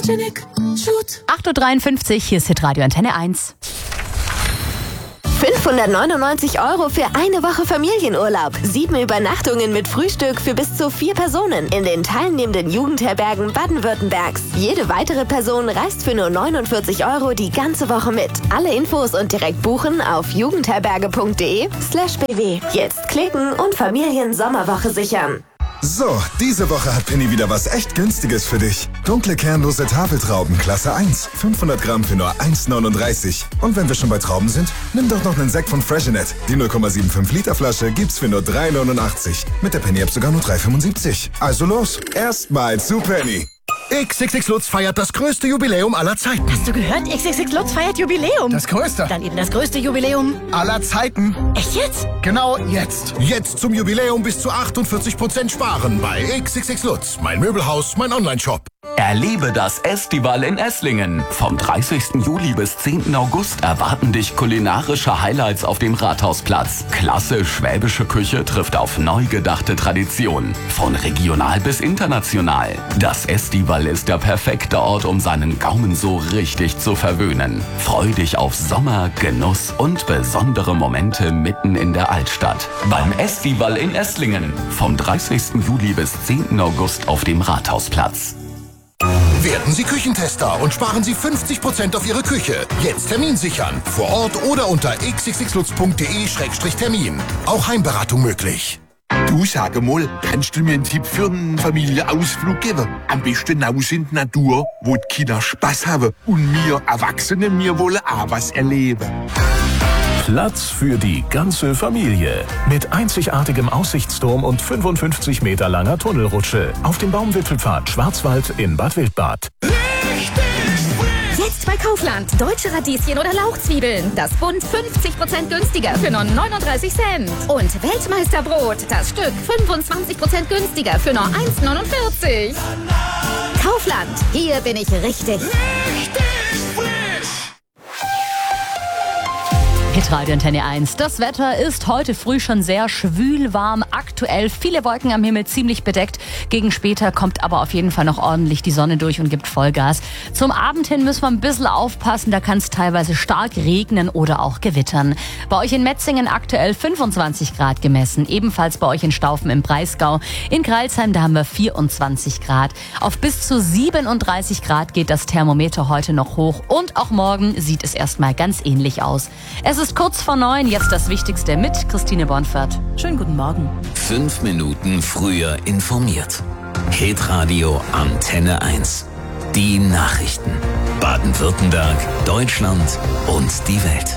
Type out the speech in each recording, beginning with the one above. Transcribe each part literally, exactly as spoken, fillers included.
Photogenic Shoot. acht Uhr dreiundfünfzig, hier ist Hitradio Antenne eins. fünfhundertneunundneunzig Euro für eine Woche Familienurlaub. Sieben Übernachtungen mit Frühstück für bis zu vier Personen in den teilnehmenden Jugendherbergen Baden-Württembergs. Jede weitere Person reist für nur neunundvierzig Euro die ganze Woche mit. Alle Infos und direkt buchen auf jugendherberge.de slash bw. Jetzt klicken und Familien-Sommerwoche sichern. So, diese Woche hat Penny wieder was echt Günstiges für dich. Dunkle kernlose Tafeltrauben Klasse eins. fünfhundert Gramm für nur eins neununddreißig. Und wenn wir schon bei Trauben sind, nimm doch noch einen Sekt von Freshenet. Die null Komma fünfundsiebzig Liter Flasche gibt's für nur drei neunundachtzig. Mit der Penny-App sogar nur drei fünfundsiebzig. Also los, erstmal zu Penny. X X X Lutz feiert das größte Jubiläum aller Zeiten. Hast du gehört? X X X Lutz feiert Jubiläum. Das größte. Dann eben das größte Jubiläum aller Zeiten. Echt jetzt? Genau jetzt. Jetzt zum Jubiläum bis zu achtundvierzig Prozent sparen bei X X X Lutz. Mein Möbelhaus, mein Online-Shop. Erlebe das Estival in Esslingen. Vom dreißigsten Juli bis zehnten August erwarten dich kulinarische Highlights auf dem Rathausplatz. Klasse schwäbische Küche trifft auf neu gedachte Traditionen. Von regional bis international. Das Estival ist der perfekte Ort, um seinen Gaumen so richtig zu verwöhnen. Freu dich auf Sommer, Genuss und besondere Momente mitten in der Altstadt. Beim Estival in Esslingen. Vom dreißigsten Juli bis zehnten August auf dem Rathausplatz. Werden Sie Küchentester und sparen Sie fünfzig Prozent auf Ihre Küche. Jetzt Termin sichern. Vor Ort oder unter x x x lutz punkt de Schrägstrich Termin. Auch Heimberatung möglich. Du, sag mal, kannst du mir einen Tipp für einen Familienausflug geben? Am besten raus in die Natur, wo die Kinder Spaß haben und wir Erwachsene, wir wollen auch was erleben. Platz für die ganze Familie. Mit einzigartigem Aussichtsturm und fünfundfünfzig Meter langer Tunnelrutsche auf dem Baumwipfelpfad Schwarzwald in Bad Wildbad. Jetzt bei Kaufland. Deutsche Radieschen oder Lauchzwiebeln. Das Bund fünfzig Prozent günstiger für nur neununddreißig Cent. Und Weltmeisterbrot. Das Stück fünfundzwanzig Prozent günstiger für nur eins neunundvierzig. Kaufland. Hier bin ich richtig. Richtig frisch. Hitradio Antenne eins. Das Wetter ist heute früh schon sehr schwül warm. Aktuell viele Wolken am Himmel, ziemlich bedeckt. Gegen später kommt aber auf jeden Fall noch ordentlich die Sonne durch und gibt Vollgas. Zum Abend hin müssen wir ein bisschen aufpassen. Da kann es teilweise stark regnen oder auch gewittern. Bei euch in Metzingen aktuell fünfundzwanzig Grad gemessen. Ebenfalls bei euch in Staufen im Breisgau. In Crailsheim, da haben wir vierundzwanzig Grad. Auf bis zu siebenunddreißig Grad geht das Thermometer heute noch hoch. Und auch morgen sieht es erstmal ganz ähnlich aus. Es ist kurz vor neun, jetzt das Wichtigste mit Christine Bornfert. Schönen guten Morgen. Fünf Minuten früher informiert. Hitradio Antenne eins. Die Nachrichten. Baden-Württemberg, Deutschland und die Welt.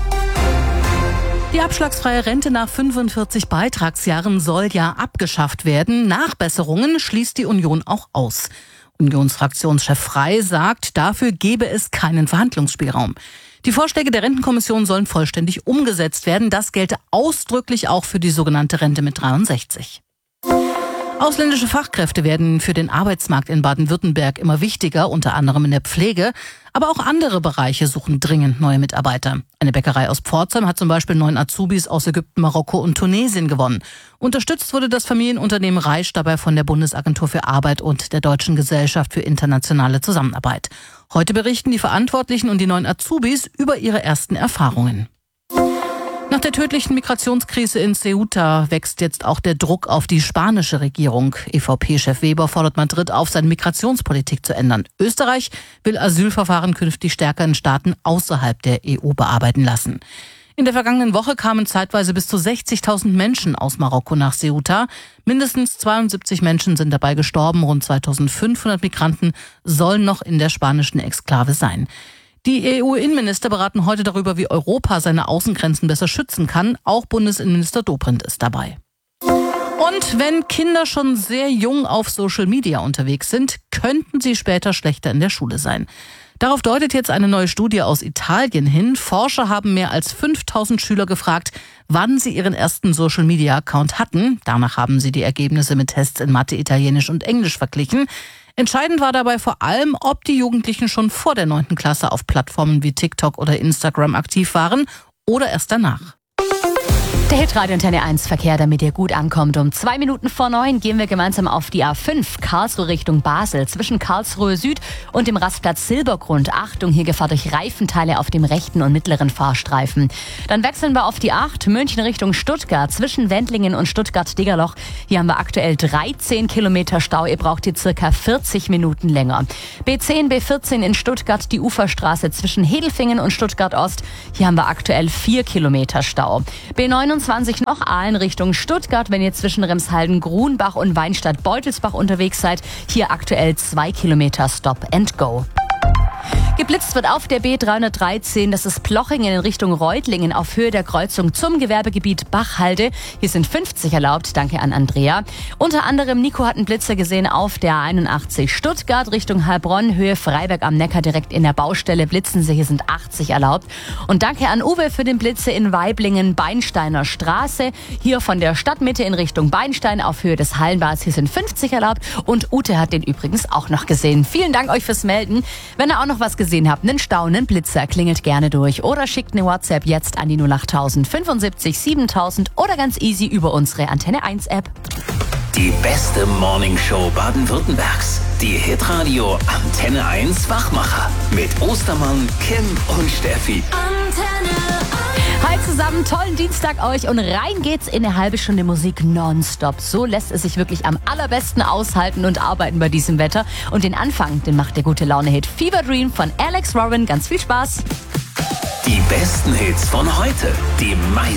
Die abschlagsfreie Rente nach fünfundvierzig Beitragsjahren soll ja abgeschafft werden. Nachbesserungen schließt die Union auch aus. Unionsfraktionschef Frey sagt, dafür gebe es keinen Verhandlungsspielraum. Die Vorschläge der Rentenkommission sollen vollständig umgesetzt werden. Das gelte ausdrücklich auch für die sogenannte Rente mit dreiundsechzig. Ausländische Fachkräfte werden für den Arbeitsmarkt in Baden-Württemberg immer wichtiger, unter anderem in der Pflege. Aber auch andere Bereiche suchen dringend neue Mitarbeiter. Eine Bäckerei aus Pforzheim hat zum Beispiel neun Azubis aus Ägypten, Marokko und Tunesien gewonnen. Unterstützt wurde das Familienunternehmen Reisch dabei von der Bundesagentur für Arbeit und der Deutschen Gesellschaft für internationale Zusammenarbeit. Heute berichten die Verantwortlichen und die neuen Azubis über ihre ersten Erfahrungen. Nach der tödlichen Migrationskrise in Ceuta wächst jetzt auch der Druck auf die spanische Regierung. E V P-Chef Weber fordert Madrid auf, seine Migrationspolitik zu ändern. Österreich will Asylverfahren künftig stärker in Staaten außerhalb der E U bearbeiten lassen. In der vergangenen Woche kamen zeitweise bis zu sechzigtausend Menschen aus Marokko nach Ceuta. Mindestens zweiundsiebzig Menschen sind dabei gestorben. Rund zweitausendfünfhundert Migranten sollen noch in der spanischen Exklave sein. Die E U-Innenminister beraten heute darüber, wie Europa seine Außengrenzen besser schützen kann. Auch Bundesinnenminister Dobrindt ist dabei. Und wenn Kinder schon sehr jung auf Social Media unterwegs sind, könnten sie später schlechter in der Schule sein. Darauf deutet jetzt eine neue Studie aus Italien hin. Forscher haben mehr als fünftausend Schüler gefragt, wann sie ihren ersten Social-Media-Account hatten. Danach haben sie die Ergebnisse mit Tests in Mathe, Italienisch und Englisch verglichen. Entscheidend war dabei vor allem, ob die Jugendlichen schon vor der neunten Klasse auf Plattformen wie TikTok oder Instagram aktiv waren oder erst danach. Der Hitradio Antenne eins Verkehr, damit ihr gut ankommt. Um zwei Minuten vor neun gehen wir gemeinsam auf die A fünf, Karlsruhe Richtung Basel. Zwischen Karlsruhe Süd und dem Rastplatz Silbergrund. Achtung, hier Gefahr durch Reifenteile auf dem rechten und mittleren Fahrstreifen. Dann wechseln wir auf die acht, München Richtung Stuttgart. Zwischen Wendlingen und Stuttgart-Diggerloch. Hier haben wir aktuell dreizehn Kilometer Stau. Ihr braucht hier circa vierzig Minuten länger. B zehn, B vierzehn in Stuttgart, die Uferstraße zwischen Hedelfingen und Stuttgart-Ost. Hier haben wir aktuell vier Kilometer Stau. B neunundzwanzig noch Aalen Richtung Stuttgart, wenn ihr zwischen Remshalden, Grunbach und Weinstadt-Beutelsbach unterwegs seid. Hier aktuell zwei Kilometer Stop and Go. Geblitzt wird auf der B dreihundertdreizehn, das ist Plochingen in Richtung Reutlingen auf Höhe der Kreuzung zum Gewerbegebiet Bachhalde. Hier sind fünfzig erlaubt, danke an Andrea. Unter anderem Nico hat einen Blitzer gesehen auf der A einundachtzig Stuttgart Richtung Heilbronn, Höhe Freiberg am Neckar, direkt in der Baustelle blitzen sie, hier sind achtzig erlaubt. Und danke an Uwe für den Blitze in Weiblingen, Beinsteiner Straße, hier von der Stadtmitte in Richtung Beinstein auf Höhe des Hallenbads, hier sind fünfzig erlaubt. Und Ute hat den übrigens auch noch gesehen. Vielen Dank euch fürs Melden. Wenn ihr auch noch was gesehen habt, einen Stau, einen Blitzer, klingelt gerne durch oder schickt eine WhatsApp jetzt an die null acht tausend fünfundsiebzig siebentausend oder ganz easy über unsere Antenne eins App. Die beste Morningshow Baden-Württembergs. Die Hitradio Antenne eins Wachmacher. Mit Ostermann, Kim und Steffi. Antenne eins. Hi zusammen, tollen Dienstag euch und rein geht's in eine halbe Stunde Musik nonstop. So lässt es sich wirklich am allerbesten aushalten und arbeiten bei diesem Wetter. Und den Anfang, den macht der gute Laune-Hit Fever Dream von Alex Warren. Ganz viel Spaß. Die besten Hits von heute. Die meisten